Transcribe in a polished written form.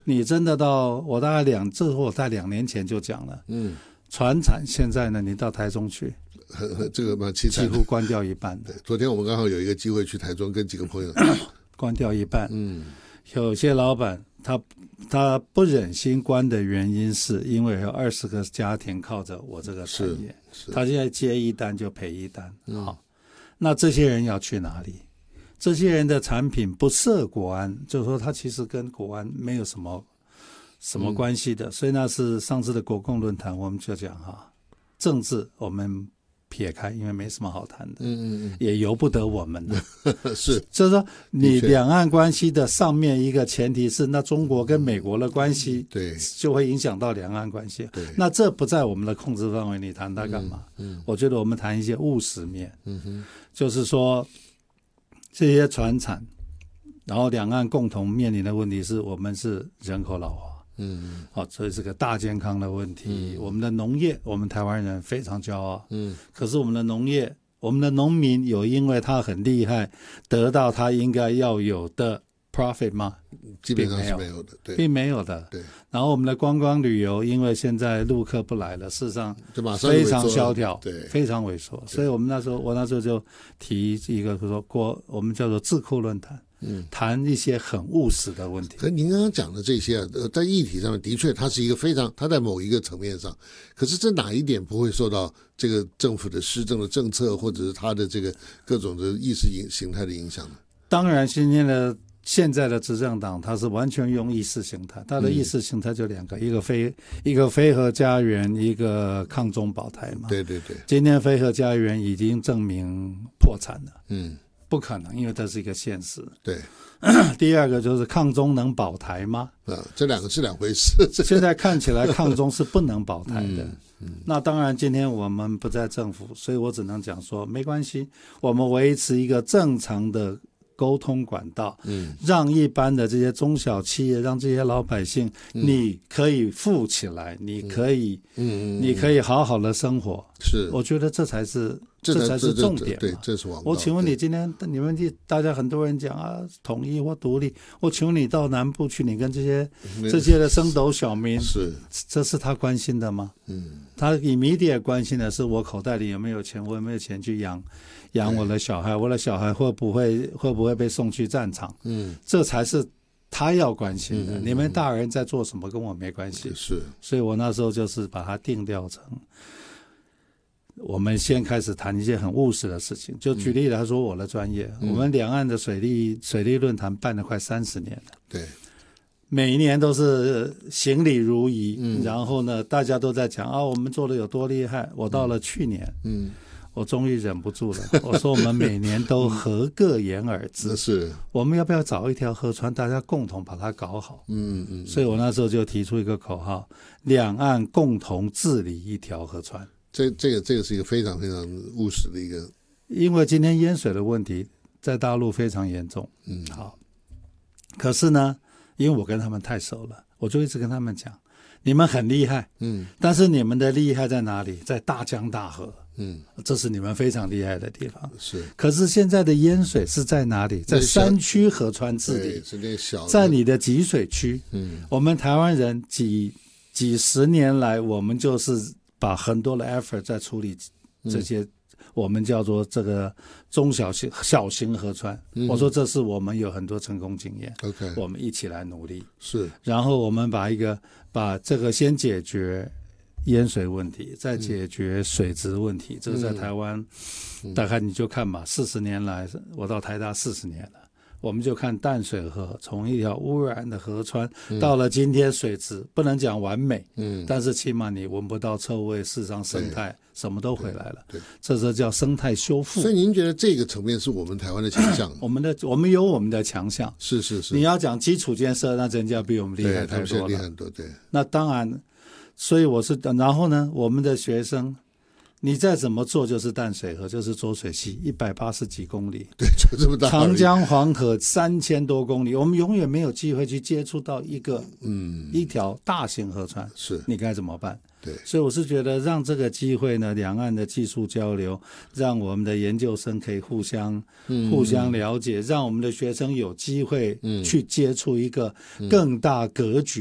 你真的我大概这是我在2年前就讲了，传产现在呢，你到台中去， 这个蛮凄惨的， 几乎关掉一半的。 对，昨天我们刚好有一个机会去台中，跟几个朋友关掉一半。有些老板他不忍心关的原因是因为有20个家庭靠着我这个产业，他现在接一单就赔一单。好，那这些人要去哪里？这些人的产品不涉国安，就是说他其实跟国安没有什么关系的。所以那是上次的国共论坛，我们就讲政治我们撇开，因为没什么好谈的，也由不得我们的。 是， 就是说你两岸关系的上面一个前提是，那中国跟美国的关系， 对， 就会影响到两岸关系。那这不在我们的控制范围，你谈它干嘛？我觉得我们谈一些务实面，就是说这些传产，然后两岸共同面临的问题是我们是人口老化。所以是个大健康的问题。我们的农业，我们台湾人非常骄傲。可是我们的农业，我们的农民有因为他很厉害，得到他应该要有的 profit 吗？ 基本上是没有的，对， 并没有的。 对。 然后我们的观光旅游，因为现在陆客不来了，事实上非常萧条， 对， 非常萎缩。所以我那时候就提一个说我们叫做智库论坛。谈一些很务实的问题。 可您刚刚讲的这些在议题上面的确它是一个它在某一个层面上，可是这哪一点不会受到这个政府的施政的政策或者是它的这个各种的意识形态的影响呢？ 当然现在的执政党它是完全用意识形态，它的意识形态就2个，一个非核家园，一个抗中保台嘛。 对。 今天非核家园已经证明破产了。不可能，因为这是一个现实。 对。 第二个就是抗中能保台吗？ 这2个是2回事。 现在看起来抗中是不能保台的。那当然今天我们不在政府，所以我只能讲说没关系，我们维持一个正常的沟通管道，让一般的这些中小企业，让这些老百姓，你可以富起来，你可以好好的生活。 是， 我觉得这才是重点嘛。 对，这是王道。 我请问你，今天你们大家很多人讲统一或独立，我请问你到南部去，你跟这些的升斗小民，这是他关心的吗？他immediate关心的是我口袋里有没有钱，我有没有钱去养我的小孩，我的小孩会不会被送去战场？这才是他要关心的。你们大人在做什么跟我没关系。 是， 所以我那时候就是把它定调成，我们先开始谈一些很务实的事情。就举例来说，我的专业，我们两岸的水利论坛办了快30年了。 对。 每一年都是行礼如仪，然后呢，大家都在讲我们做的有多厉害。我到了去年，我终于忍不住了，我说我们每年都合各言而之， 是，我们要不要找一条河川，大家共同把它搞好？所以我那时候就提出一个口号：两岸共同治理一条河川。 这个是一个非常非常务实的一个， 因为今天淹水的问题在大陆非常严重。好，可是呢，因为我跟他们太熟了，我就一直跟他们讲，你们很厉害，但是你们的厉害在哪里？在大江大河，这是你们非常厉害的地方。 是， 可是现在的淹水是在哪里？在山区河川治理， 是那小的， 在你的集水区。我们台湾人几十年来，我们就是把很多的 effort 在处理这些。我们叫做这个中小型河川，我说这是我们有很多成功经验。 OK， 我们一起来努力。 是， 然后我们把这个先解决淹水问题，再解决水质问题。这个在台湾，大概你就看吧，40年来，我到台大40年了。我们就看淡水河从一条污染的河川，到了今天水质不能讲完美，但是起码你闻不到臭味，事实上生态什么都回来了，这是叫生态修复。 所以您觉得这个层面是我们台湾的强项？ 我们有我们的强项， 是。 你要讲基础建设，那人家比我们厉害太多了， 厉害很多，对。 那当然，所以然后呢，我们的学生你再怎么做就是淡水河，就是浊水溪180几公里， 对，就这么大。 长江黄河3000多公里，我们永远没有机会去接触到一条大型河川， 是你该怎么办？ 对， 所以我是觉得让这个机会呢，两岸的技术交流，让我们的研究生可以互相了解，让我们的学生有机会去接触一个更大格局